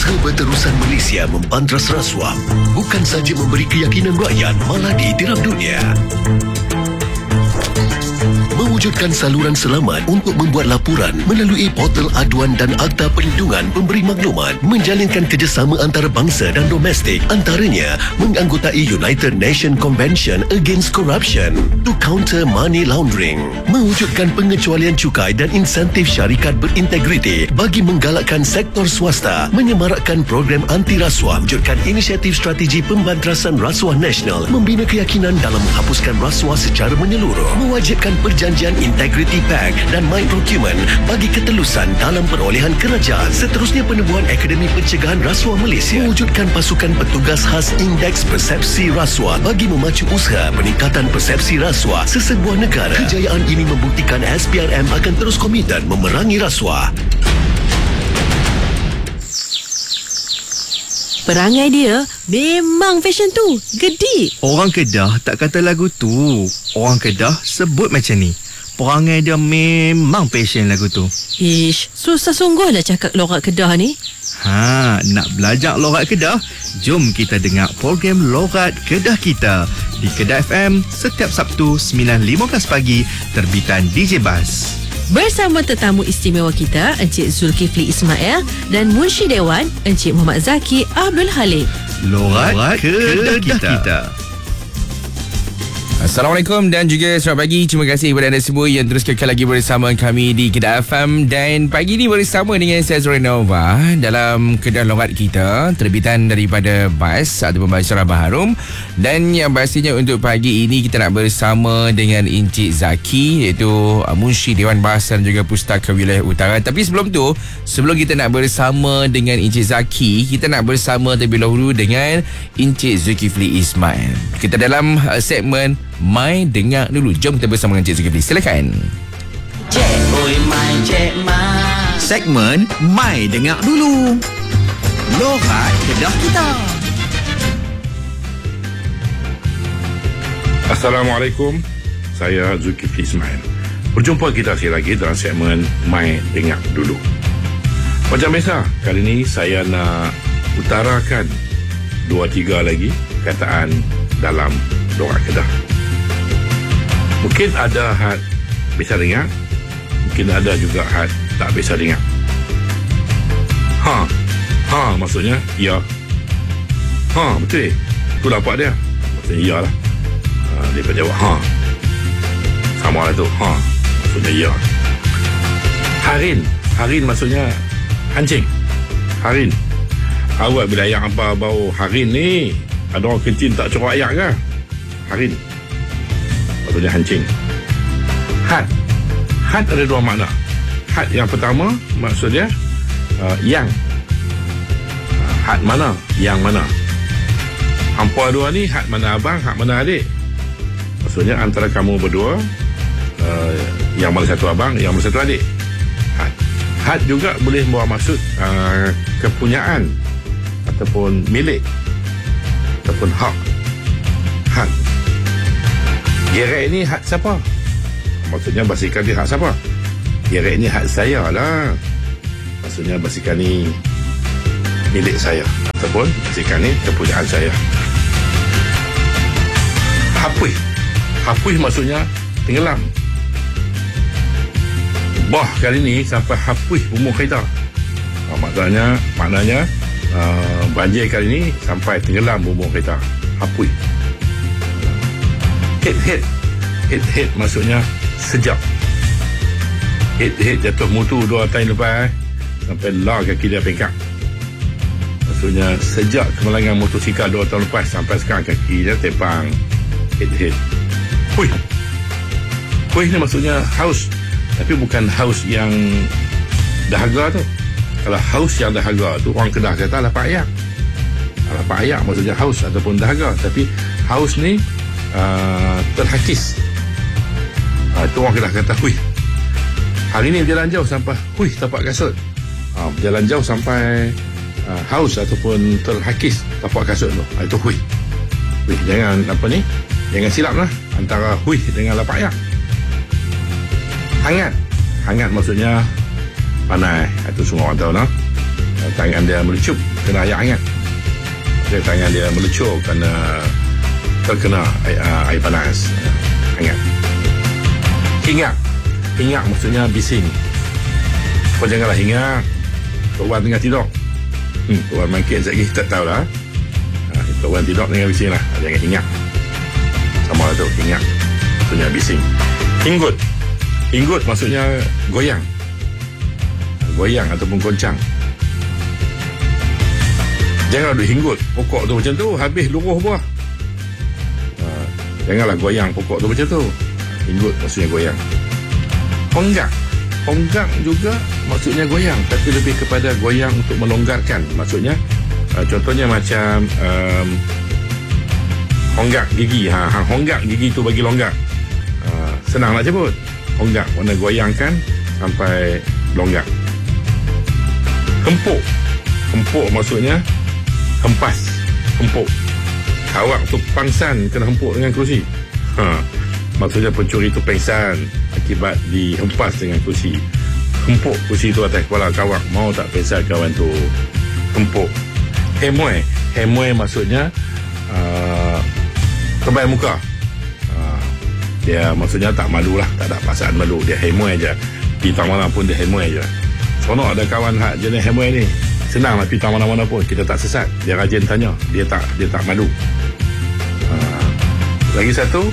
Usaha Berterusan Malaysia membantras rasuah bukan sahaja memberi keyakinan rakyat, malah ditiram dunia. Mewujudkan saluran selamat untuk membuat laporan melalui portal aduan dan Akta Perlindungan Pemberi Maklumat, menjalinkan kerjasama antarabangsa dan domestik, antaranya menganggotai United Nations Convention Against Corruption to counter money laundering, mewujudkan pengecualian cukai dan insentif syarikat berintegriti bagi menggalakkan sektor swasta, menyemarakkan program anti rasuah, wujudkan inisiatif strategi pembantrasan rasuah nasional, membina keyakinan dalam menghapuskan rasuah secara menyeluruh, mewajibkan perjanjian Integrity Pact dan My Procurement bagi ketelusan dalam perolehan kerajaan. Seterusnya, penubuhan Akademi Pencegahan Rasuah Malaysia, mewujudkan pasukan petugas khas Indeks Persepsi Rasuah bagi memacu usaha peningkatan persepsi rasuah sesebuah negara. Kejayaan ini membuktikan SPRM akan terus komited memerangi rasuah. Perangai dia memang fashion tu gedik. Orang Kedah tak kata lagu tu. Orang Kedah sebut macam ni. Perangai dia memang passion lagu tu. Ish, susah sungguh lah cakap logat Kedah ni. Nak belajar logat Kedah? Jom kita dengar program Logat Kedah Kita di Kedah FM setiap Sabtu 9.15 pagi, terbitan DJ Bas. Bersama tetamu istimewa kita, Encik Zulkifli Ismail dan Munshi Dewan, Encik Muhammad Zaki Abdul Halim. Logat Kedah Kita. Assalamualaikum dan juga selamat pagi. Terima kasih kepada anda semua yang terus kekal lagi bersama kami di Kedah FM. Dan pagi ini bersama dengan saya Zorinova dalam Kedah Logat Kita, terbitan daripada BAS atau Pembasaran Baharum. Dan yang pastinya untuk pagi ini kita nak bersama dengan Encik Zaki, iaitu Munshi Dewan Bahasa dan juga Pustaka Wilayah Utara. Tapi sebelum tu, sebelum kita nak bersama dengan Encik Zaki, kita nak bersama terlebih dahulu dengan Encik Zulkifli Ismail. Kita dalam segmen Mai Dengar Dulu. Jom kita bersama dengan Encik Zulkifli. Silakan. Segmen Mai Dengar Dulu. Logat Kedah Kita. Assalamualaikum. Saya Zulkifli Ismail. Berjumpa kita sekali lagi dalam segmen Mai Dengar Dulu. Macam biasa, kali ini saya nak utarakan 2-3 lagi kataan dalam logat Kedah. Mungkin ada had bisa dengar, mungkin ada juga had tak bisa dengar. Maksudnya ya. Betul. Tu dapat dia. Maksudnya ya lah. Dia jawab sama lah tu. Maksudnya ya. Harin maksudnya hancing. Harin. Awak bila ayam apa bau harin ni, ada orang kencing tak curah ayak ke? Harin maksudnya hancing. Had ada 2 makna. Had yang pertama maksudnya yang. Had mana, yang mana. Hampa dua ni, had mana abang, had mana adik. Maksudnya antara kamu berdua, yang mana satu abang, yang mana satu adik. Had juga boleh membawa maksud kepunyaan ataupun milik ataupun hak. Had. Gerek ni hak siapa? Maksudnya basikal ni hak siapa? Gerek ni hak saya lah. Maksudnya basikal ni milik saya ataupun basikal ni kepunyaan saya. Hapuih maksudnya tenggelam. Kali ni sampai hapuih umur kereta. Maknanya banjir kali ni sampai tenggelam umur kereta. Hapuih. Hit maksudnya sejak. Hit jatuh mutu 2 tahun lepas sampai lah kaki dia pengkak. Maksudnya sejak kemalangan motosikal 2 tahun lepas sampai sekarang kaki dia tepang. Hit. Puih ni maksudnya haus, tapi bukan haus yang dahaga tu. Kalau haus yang dahaga tu, orang Kedah kata lapar ayak. Lapar ayak maksudnya haus ataupun dahaga. Tapi haus ni terhakis. Itu orang Kedah kata hui. Hari ni berjalan jauh sampai hui tapak kasut. Berjalan jauh sampai haus ataupun terhakis tapak kasut tu. Itu hui. Jangan jangan silap lah antara hui dengan lapar ayak. Hangat maksudnya panas. Itu semua orang tahu lah. tangan dia melucup kena air hangat. Tangan dia melucup kerana terkena air panas hangat. Hingat maksudnya bising. Kau janganlah hingat Tok Wan tengah tidur. Tok Wan makin sekejap lagi tak tahulah. Tok Wan tidur tengah bising lah. Jangan hingat. Sama lah tu, hingat maksudnya bising. Hinggut maksudnya goyang ataupun goncang. Janganlah duk hinggut pokok tu macam tu, habis luruh buah. Janganlah goyang pokok tu macam tu. Hinggut maksudnya goyang. Honggak juga maksudnya goyang, tapi lebih kepada goyang untuk melonggarkan. Maksudnya contohnya macam honggak gigi. Honggak gigi tu bagi longgar. Senang nak sebut. Honggak makna goyangkan sampai longgar. Hempuk maksudnya hempas. Awak tu pangsan kena hempuk dengan kerusi. Maksudnya pencuri tu pengsan akibat dihempas dengan kerusi. Hempuk kerusi tu atas kepala kawak. Mau tak pengsan kawan tu. Hempuk. Hemoi maksudnya tebal muka. Dia maksudnya tak malu lah, tak ada perasaan malu. Dia hemoi je. Pergi mana pun dia hemoi je. Seronok ada kawan hak jenis hemoi ni. Senang nak pergi mana-mana pun, kita tak sesat. Dia rajin tanya, dia tak malu. Lagi satu,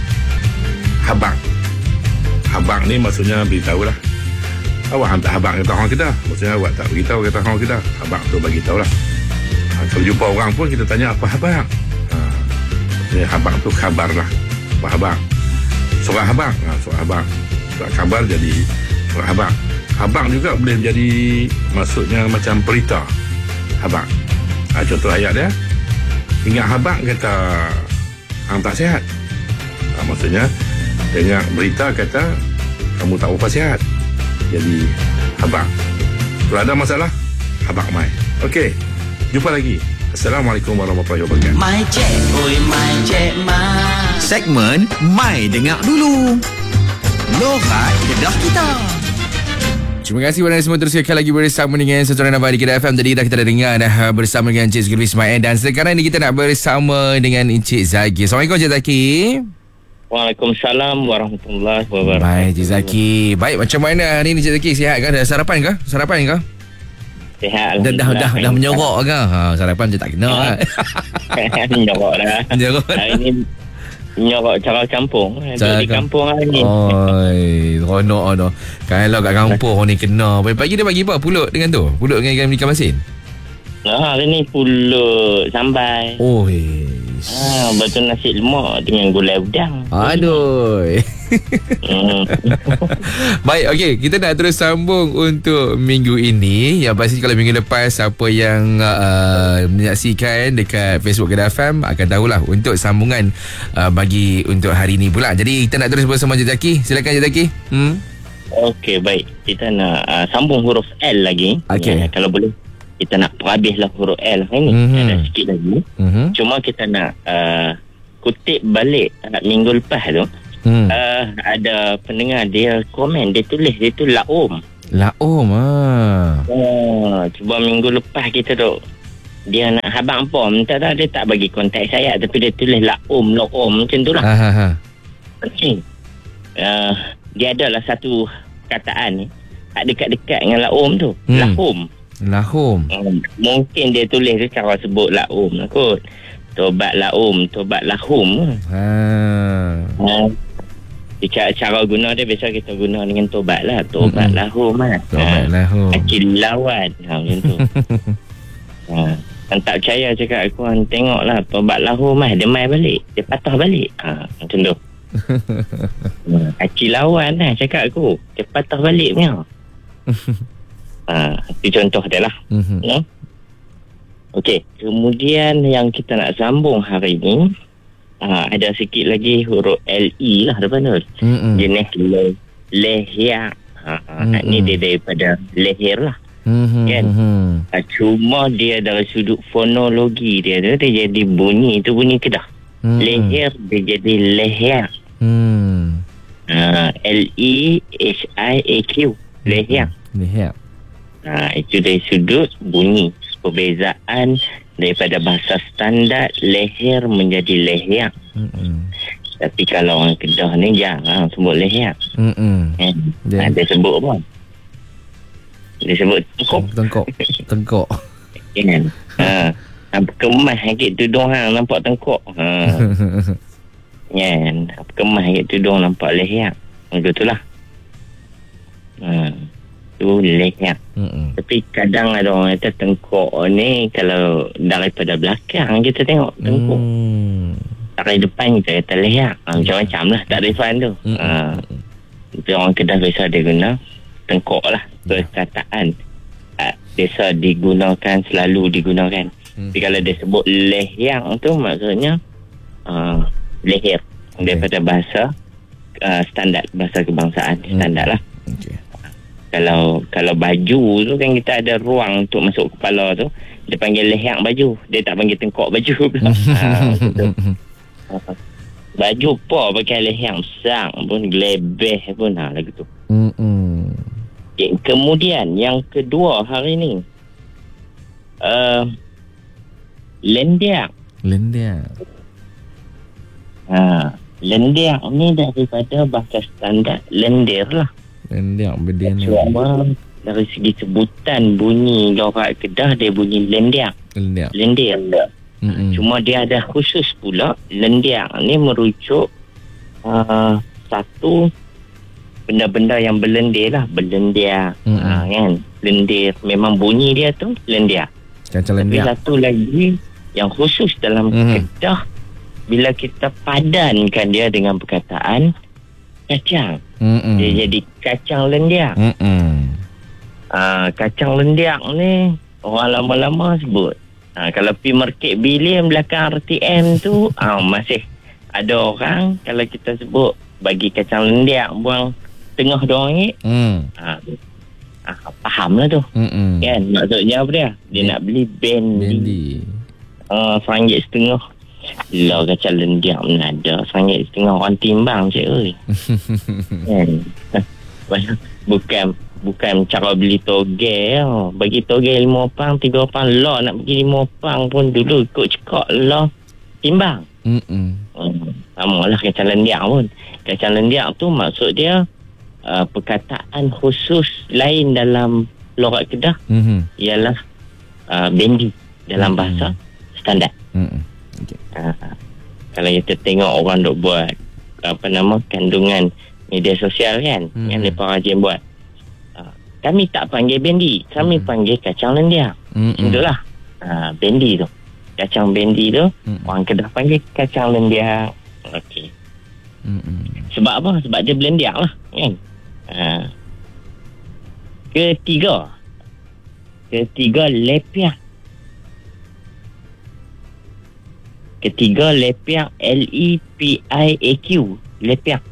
habang ni maksudnya beritahu lah. Awak hantar habang kata orang Kedah, maksudnya awak tak beritahu kata orang Kedah. Habang tu beritahu lah. Kalau jumpa orang pun kita tanya apa habang. Habang tu khabar lah. Apa habang? Surat habang. Surat khabar jadi surat habang. Habang juga boleh menjadi maksudnya macam berita. Habang. Contoh ayat dia. Ingat habang kata hang tak sihat. Maksudnya dengar berita kata kamu tak berapa sihat. Jadi habang. Kalau ada masalah, habang mai. Okey. Jumpa lagi. Assalamualaikum warahmatullahi wabarakatuh. My Cik Mat. Segmen Mai Dengar Dulu. Loghat Kedah Kita. Terima kasih kepada semua, terus sekali lagi bersama dengan Sasaran Abang di Kedah FM. Tadi kita dah dengar bersama dengan Encik Zulkifli Ismail, dan sekarang ni kita nak bersama dengan Encik Zaki. Assalamualaikum Encik Zaki. Waalaikumsalam warahmatullahi wabarakatuh. Baik Encik Zaki. Baik, macam mana hari ni Encik Zaki? Sihat ke? Dah sarapan ke? Sihat. Dah menyorok ke? Sarapan je tak kena kan? Menyorok dah. Hari ni menyorok cara kampung. Di kampung hari ni. Oi, seronok tu. Kalau kat kampung ni kena. Pagi dia bagi apa? Pulut dengan tu? Pulut dengan ikan masin? Hari ni pulut sambal. Betul nasi lemak dengan gulai udang. Aduh. Baik, okey, kita nak terus sambung untuk minggu ini. Yang pasti kalau minggu lepas siapa yang menyaksikan dekat Facebook Kedah FM akan tahulah untuk sambungan bagi untuk hari ni pula. Jadi kita nak terus bersama Encik Zaki. Silakan Encik Zaki. Okey, baik. Kita nak sambung huruf L lagi. Okey. Kalau boleh kita nak perhabislah huruf L hari ni. Ada sikit lagi. Cuma kita nak kutip balik minggu lepas tu. Ada pendengar dia komen, dia tulis dia tu Laom. Cuba minggu lepas kita tu dia nak habang pom, entah dia tak bagi kontak saya, tapi dia tulis Laom macam tu lah. Dia adalah satu kataan ni tak dekat-dekat dengan Laom tu. Lahum. Mungkin dia tulis tu cara sebut Laom lah kot. Tobat Laom, tobat Lahum. Cara guna dia biasa kita guna dengan tobat lah. Tobat Lahum lah. Tobat Lahum. Akil lawan. Macam tu. Tak percaya cakap aku, tengok lah tobat Lahum lah. Dia main balik. Dia patah balik. Macam tu. Akil lawan lah cakap aku. Dia patah balik punya. Itu contoh dia lah. Okey, kemudian yang kita nak sambung hari ni, ada sikit lagi huruf LE lah depan tu. Jenis leher. Ni dia daripada leher lah. Kan? Cuma dia dari sudut fonologi dia jadi bunyi tu bunyi Kedah. Leher dia jadi leher. Lehiaq. Leher. Itu dari sudut bunyi. Perbezaan daripada bahasa standard leher menjadi lehiak. Tapi kalau orang Kedah ni jarang sebut lehiak. Dia sebut apa? Dia sebut Tengkok. Kan? Kemas sikit tudung hang nampak tengkok. Kan? Kemas sikit tudung nampak lehiak. Begitulah. Tu lehiak. Tapi kadang ada orang kata tengkok ni kalau daripada belakang kita tengok tengkok. Dari depan kita kata lehiak. Macam-macam lah tak refund tu. Itu orang Kedah biasa dia guna tengkok lah. Perkataan biasa digunakan, selalu digunakan. Tapi kalau dia sebut lehiak tu maksudnya leher daripada bahasa standard, bahasa kebangsaan standard lah. Kalau baju tu kan kita ada ruang untuk masuk kepala tu, dia panggil lehiak baju, dia tak panggil tengkok baju pula. Baju apa pakai lehiak besar pun, gelebeh pun lagu tu. Okay, kemudian yang kedua hari ni lendiak. Lendiak ni daripada bahasa standard lendir lah. Lendiak berdiri. Cuma dari segi sebutan bunyi lorat Kedah dia bunyi lendiak. Lendir. Cuma dia ada khusus pula. Lendiak ni merujuk satu benda-benda yang berlendir lah. Berlendir kan. Lendir. Memang bunyi dia tu lendiak. Tapi satu lagi yang khusus dalam Kedah, bila kita padankan dia dengan perkataan kacang, dia jadi kacang lendiak. Kacang lendiak ni orang lama-lama sebut. Kalau pergi Market Bilion belakang RTM tu masih ada orang kalau kita sebut bagi kacang lendiak buang tengah RM2, faham lah tu. Kan maksudnya apa dia nak beli bendi RM1.50. Lah kacang lendiak mana ada RM1.50 orang timbang cik oi. Bukan cara beli toge. Bagi toge RM5, RM3 lah. Nak bagi RM5 pun dulu ikut cekak lah timbang. Sama lah kacang lendiak pun. Kacang lendiak tu maksud dia perkataan khusus lain dalam lorat Kedah ialah bendi dalam bahasa standard. Kalau kita tengok orang duk buat kandungan media sosial kan, yang mereka rajin buat, kami tak panggil bendi, kami panggil kacang lendiak. Itulah bendi tu, kacang bendi tu orang Kedah panggil kacang lendiak. Okey. Sebab apa? Sebab dia belendiak lah kan. Ketiga lepiak. Lepiak, L-E-P-I-A-Q, lepiak.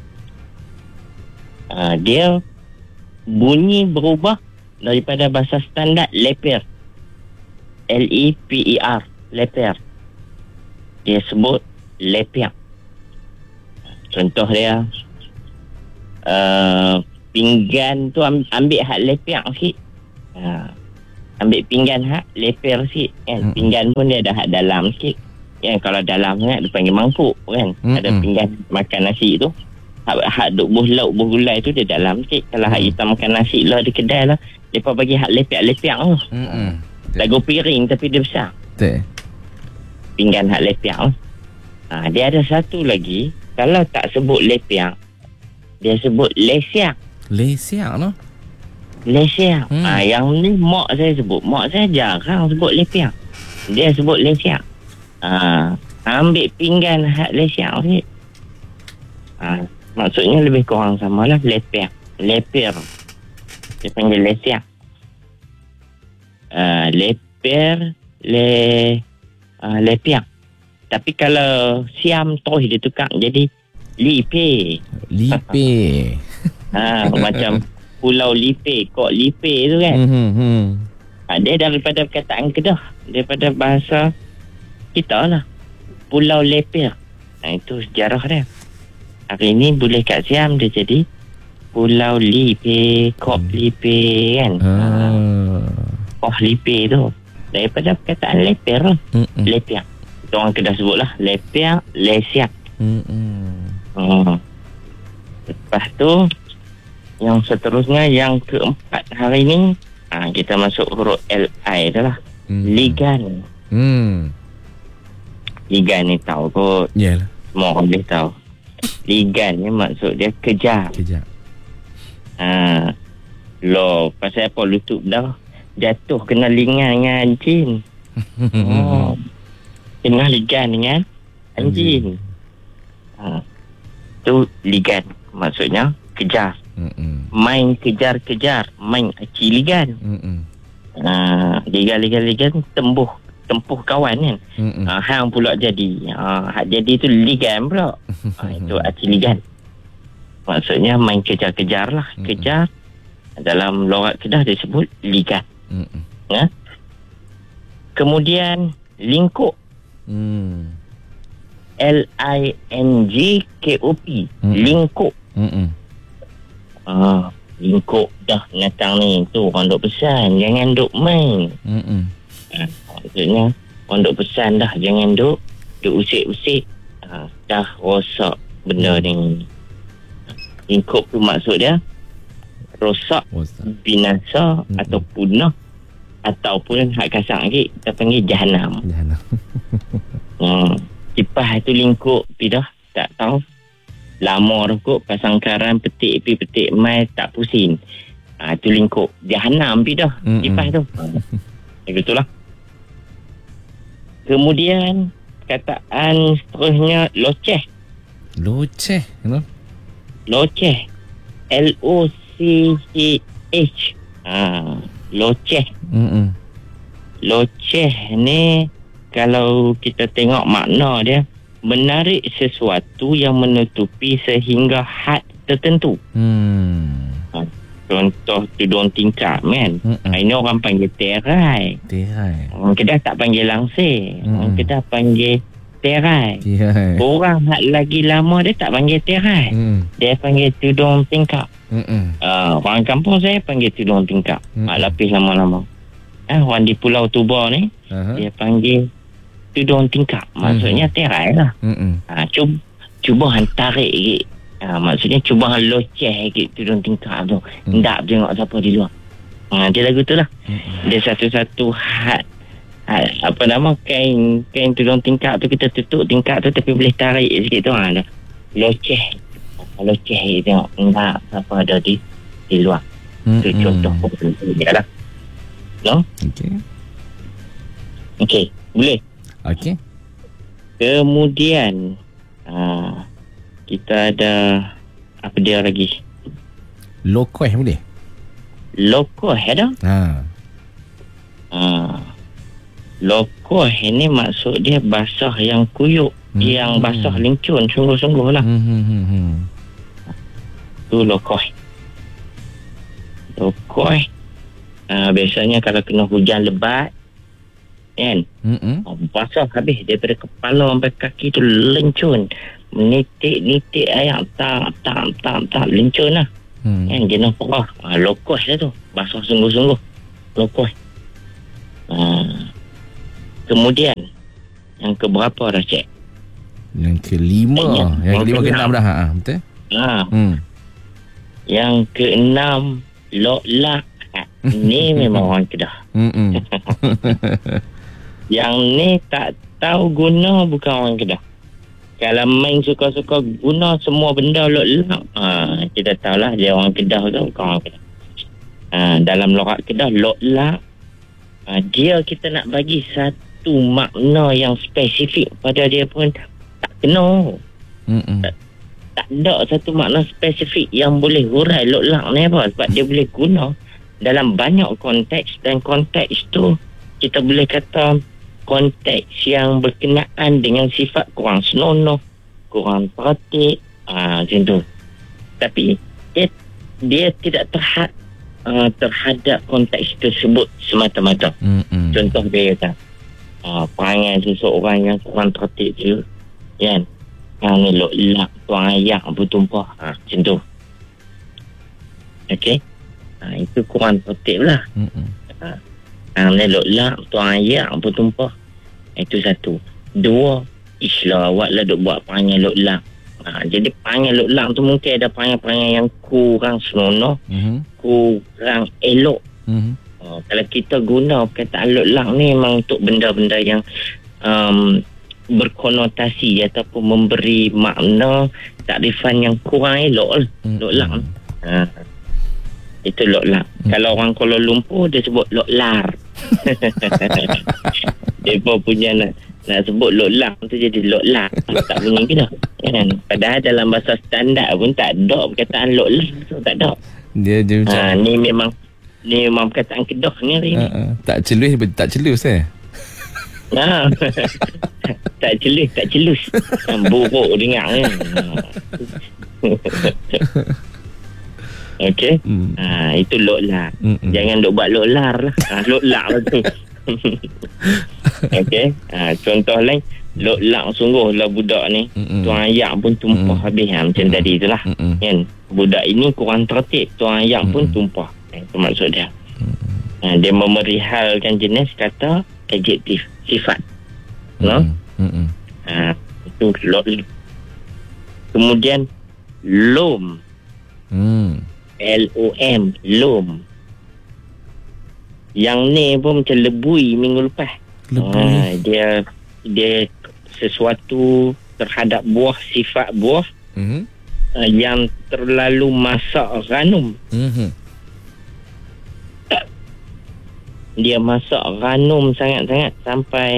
Dia bunyi berubah daripada bahasa standard leper, L-E-P-E-R, leper. Dia sebut lepiak. Contoh dia pinggan tu ambil hak lepiak sikit. Ambil pinggan hak leper sikit kan. Pinggan pun dia ada hak dalam sikit kan. Kalau dalam sangat dia panggil mangkuk kan. Ada pinggan makan nasi tu, hak duk buh lauk buh gulai tu dia dalam sikit. Kalau hak hitam makan nasi lah di kedai lah, mereka bagi hak lepiak-lepiak tu. Lagu piring tapi dia besar. Pinggan hak lepiak tu. Dia ada satu lagi, kalau tak sebut lepiak, dia sebut lesiak. Lesiak lah. Lesiak. Yang ni mak saya sebut. Mak saya jarang sebut lepiak. Dia sebut lesiak. Ambil pinggan hak lesiak sikit. Maksudnya lebih kurang sama lah. Leper. Dia panggil lesiak. Leper, lepiak. Tapi kalau siam toh dia tukar jadi lipe. Macam Pulau Lipe, Kok Lipe tu kan. Dia daripada perkataan Kedah, daripada bahasa kita lah, Pulau Lepir. Itu sejarah dia. Hari ni boleh kat Siam dia jadi Pulau Lipe, Kok Lipe kan. poh lipir tu. Daripada perkataan leper lah. Lepiak. Orang Kedah sebut lah. Lepiak, lesiak. Lepas tu, yang seterusnya, yang keempat hari ni, kita masuk huruf L-I dah lah. Ligan. Ligan ni tahu kot. Yalah. Semua orang boleh tahu. Ligan ni maksud dia kejar. Loh, pasal apa lutut dah jatuh kena lingan dengan anjing. Kena ligan dengan anjing. Tu ligan maksudnya kejar. Main kejar-kejar, main aci ligan. Ligan tempuh kawan kan. Hang pula jadi. Hak jadi tu ligan pula. Itu aci ligan. Maksudnya main kejar-kejar lah. Kejar. Dalam logat Kedah disebut ligan. Kemudian lingkup. L-I-N-G-K-O-P. Lingkup. Lingkup dah datang ni. Tu orang duk pesan, jangan duk main. Maksudnya orang duk pesan dah, jangan duk usik-usik. Dah rosak benda ni. Lingkup tu maksud dia rosak, binasa atau punah, ataupun hak kasar lagi kita panggil jahanam. Kipas tu lingkup dah tak tahu lama dah kot pasangkaran petik mai tak pusing. Tu lingkup jahanam dah kipas tu. Begitulah. Kemudian kataan seterusnya loceh. Loceh L-O-C-H. Loceh. Loceh ni kalau kita tengok makna dia, menarik sesuatu yang menutupi sehingga had tertentu. Contoh tudung tingkap kan. Ini orang panggil terai. Orang Kedah tak panggil langsir. Orang Kedah panggil terai. Orang lagi lama dia tak panggil terai. Dia panggil tudung tingkap. Orang kampung saya panggil tudung tingkap. Lapis lama-lama. Orang di Pulau Tuba ni dia panggil tudung tingkap. Maksudnya terai lah. Cuba tarik sikit. Maksudnya cuba loceh sikit tudung tingkap tu. Hendak tengok siapa di luar. Dia lagu tu lah. Dia satu-satu had apa nama kain tudung tingkap tu, kita tutup tingkap tu tapi boleh tarik sikit tu. Loceh tengok hendak siapa ada di luar. Itu contoh dia lah. No? Okey, boleh. Okey. Kemudian kita ada apa dia lagi? Lokoh boleh? Lokoh ada? Lokoh ini maksud dia basah yang kuyuk, yang basah lincun sungguh-sungguh lah. Tu lokoh. Biasanya kalau kena hujan lebat kan, basah habis daripada kepala sampai kaki tu lencun, nitik air tak lencun lah. Kan jenis perah. Lokoh lah tu, basah sungguh-sungguh lokoh. Kemudian yang keberapa dah cik? Yang kelima. Yang kelima ke-6 dah. Betul? Yang ke-6 lok-lak. Ni memang orang Kedah. Yang ni tak tahu guna bukan orang Kedah. Kalau main suka-suka guna semua benda lok-lak, kita tahulah dia orang Kedah tu bukan orang Kedah. Dalam logat Kedah lok-lak, dia kita nak bagi satu makna yang spesifik pada dia pun tak kena. Tak ada satu makna spesifik yang boleh hurai lok-lak ni apa, sebab dia boleh guna dalam banyak konteks, dan konteks tu kita boleh kata konteks yang berkenaan dengan sifat kurang senonoh, kurang pratik, macam tu. Tapi dia tidak terhadap konteks tersebut semata-mata. Contoh dia kata perangai seseorang yang kurang tertib tu kan, ni lok-lak tuang ayak bertumpah, macam tu. Okey, itu kurang tertib lah. Ni loklak, tuan ayak pun tumpah. Itu satu. Dua, Islah awak lah duk buat perangai loklak. Jadi perangai loklak tu mungkin ada perangai-perangai yang kurang senonoh, kurang elok. Kalau kita guna perkataan loklak ni memang untuk benda-benda yang berkonotasi ataupun memberi makna takrifan yang kurang elok lah. Loklak. Itu loklak. Kalau orang Kuala Lumpur dia sebut loklar. Dia pun punya nak sebut loklak tu jadi loklak. Tak bunyi ke dah kan? Padahal dalam bahasa standard pun tak ada perkataan loklak tu, tak ada. Dia macam ni memang perkataan Kedah ni hari ni. tak celus tak celus Tak celus buruk dengar kan. Okey. Itu loklak. Jangan duk buat loklar lah. Loklak lah tu. Okey. Contoh lain, loklak sungguh lah budak ni. Tuan ayak pun tumpah habis macam tadi itulah. Kan? Budak ini kurang tertib, tuan ayak pun tumpah. Itu maksud dia. Dia memerihalkan jenis kata adjektif, sifat. No? Itu loklak. Kemudian lom. LOM, lom. Yang ni pun macam lebui minggu lepas. Dia sesuatu terhadap buah, sifat buah yang terlalu masak ranum. Dia masak ranum sangat-sangat sampai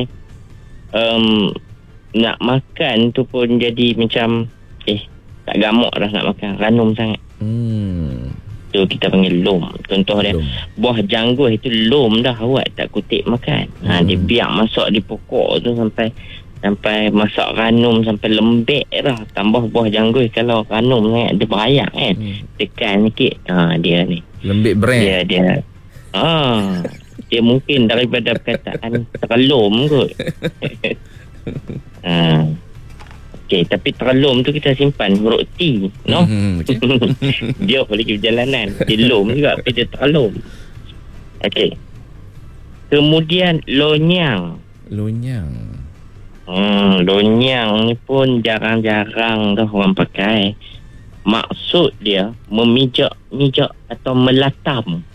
nak makan tu pun jadi macam tak gamuk dah nak makan, ranum sangat. Tu kita panggil lom. Contoh dia buah janggut itu lom dah, awak tak kutip makan. Dia biar masak di pokok tu sampai masak ranum sampai lembek dah. Tambah buah janggut kalau ranum sangat dia berayak kan. Tekan sikit dia ni lembek brand. Dia mungkin daripada perkataan terlom kot. Okey, tapi terlom tu kita simpan huruf T, no? Dia boleh pergi perjalanan. Dia lom juga, tapi dia terlom. Okey. Kemudian lonyang. Lonyang ni pun jarang-jarang dah orang pakai. Maksud dia memijak atau melatam.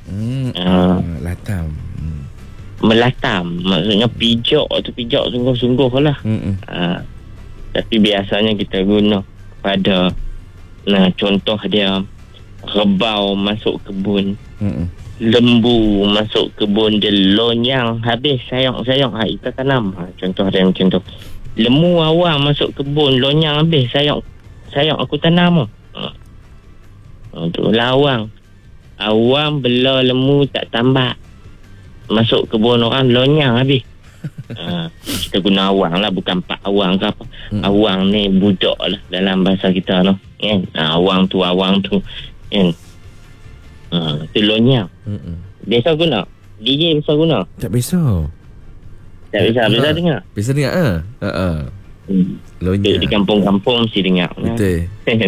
Melatam. Maksudnya pijak sungguh-sungguh lah. Tapi biasanya kita guna pada contoh dia rebau masuk kebun, lembu masuk kebun, dia lonyang habis sayang kita tanam. Contoh dia macam tu. Lembu awang masuk kebun, lonyang habis sayang aku tanam. Tu lawang. Awang bela lembu tak tambak, masuk kebun orang lonyang habis. Kita guna awang lah, bukan pak awang ke apa. Awang ni budak lah dalam bahasa kita lah kan. Awang tu kan. Tu lonyang. Biasa guna DJ, biasa guna. Tak biasa dengar. Biasa dengar lonyang Di kampung-kampung mesti dengar. betul.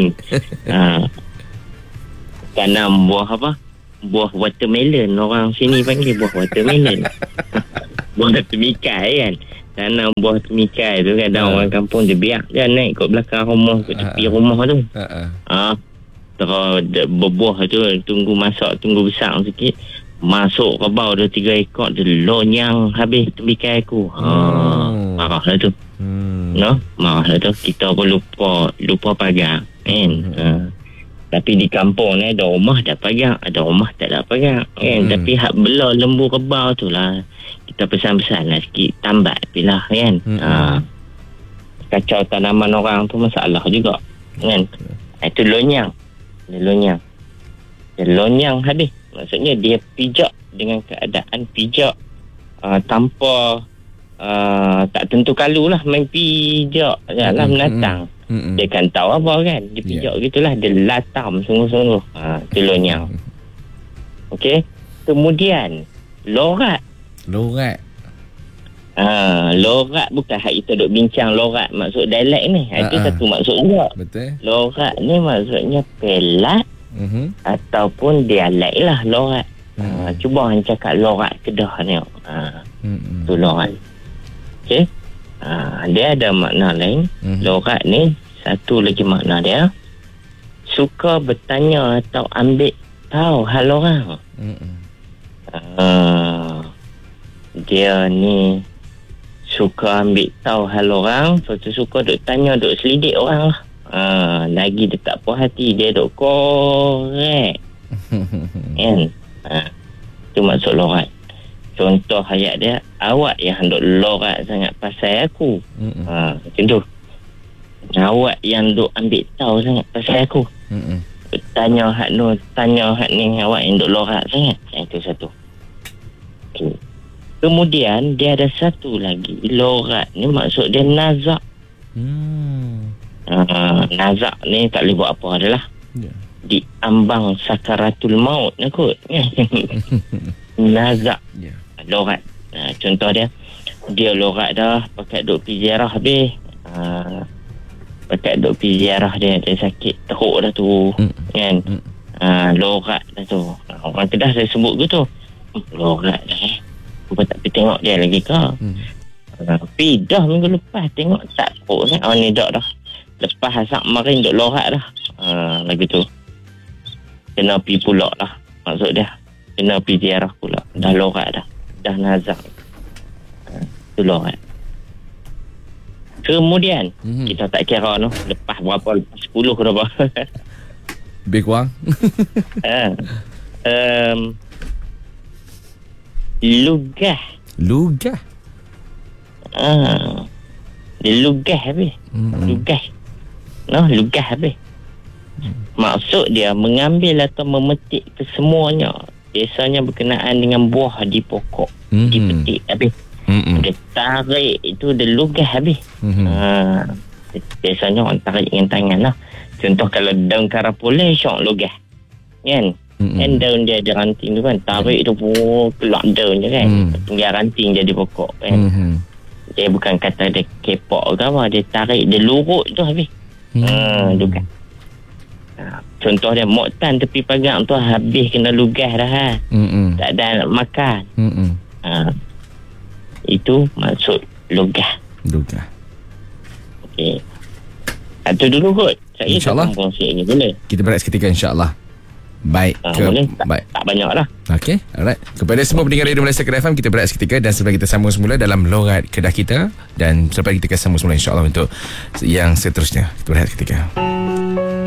Tanam buah apa? Buah watermelon. Orang sini panggil buah watermelon. Buah temikai kan. Tanam buah temikai tu kadang orang kampung dia biar dia naik kat belakang rumah, kat tepi rumah tu. Terus berbuah tu, tunggu masak, tunggu besar sikit, masuk rebau dia 3 ekor, dia lonyang habis temikai aku. Marahlah tu. Marahlah tu. Kita pun lupa pagar kan. Tapi di kampung ni ada rumah dah pagar, ada rumah tak ada pagar kan. Tapi hak bela lembu rebau tu lah kita pesan-pesan lah sikit, tambat pilah kan. Kacau tanaman orang tu masalah juga kan. Itu lonyang. Dia lonyang habis. Maksudnya dia pijak dengan keadaan pijak tanpa tak tentu kalu lah, main pijak lah menatang. Dia kan tahu apa kan, dia pijak gitulah, dia latam sungguh-sungguh. Itu lonyang. Okey. Kemudian lorat bukan hak kita duk bincang lorat maksud dialek ni. Itu satu maksud juga. Betul. Lorat ni maksudnya pelat ataupun dialek lah lorat. Cuba hang cakap lorat Kedah ni. Tu lorat. Okey. Dia ada makna lain. Lorat ni satu lagi makna dia, suka bertanya atau ambil tahu hal orang. Dia ni suka ambil tahu hal orang, lepas tu suka duk tanya, duk selidik orang lah. Lagi dia tak puas hati, dia duk korek. Kan? Itu maksud lorat. Contoh ayat dia, awak yang duk lorat sangat pasal aku. Macam tu. Awak yang duk ambil tahu sangat pasal aku. Tanya hak nu, tanya hak ni, awak yang duk lorat sangat. Itu satu. Okay. Kemudian dia ada satu lagi, lorat ni maksud dia nazak. Nazak ni tak boleh buat apa adalah di ambang sakaratul maut ni kot. Nazak lorat. Contoh dia lorat dah pakai duk pergi ziarah habis. Pakai duk pergi ziarah dia sakit teruk dah tu. Kan? Lorat dah tu. Orang Kedah saya sebut gitu. Lorat dah Aku tak pergi tengok dia lagi ke. Tapi dah minggu lepas tengok tak teruk ni. Ni dah lepas hasak marin duk lorat dah. Lagi tu kena pergi pula lah. Maksud dia kena pergi ziarah pula. Dah lorat dah. Dah nazak. Tu lorat. Kemudian kita tak kira tu lepas berapa, lepas 10 ke berapa. Lebih kurang. Lugah. Dia lugah habis. Lugah habis. Maksud dia mengambil atau memetik kesemuanya. Biasanya berkenaan dengan buah di pokok. Dipetik habis. Dia tarik itu, dia lugah habis. Biasanya orang tarik dengan tangan lah. Contoh kalau daun karapulai, syok lugah. Kan? Kan daun dia ada ranting tu kan, tarik tu pun keluar daun je kan. Tinggal ranting jadi pokok kan. Dia bukan kata dia kepok ke apa, dia tarik, dia lurut tu habis. Lugah. Contoh dia moktan tepi pagang tu habis kena lugah dah. Tak ada nak makan. Itu maksud lugah. Okey. Itu dulu kot. Saya InsyaAllah. Kongsi ini boleh. Kita berehat seketika insyaAllah. Baik. Boleh. Tak banyak lah. Okey, alright. Kepada semua pendengar Radio Malaysia Kedah FM, kita berehat seketika dan sebelum kita sambung semula dalam lorat Kedah kita, dan selepas kita akan sambung semula insyaAllah untuk yang seterusnya. Kita berehat seketika.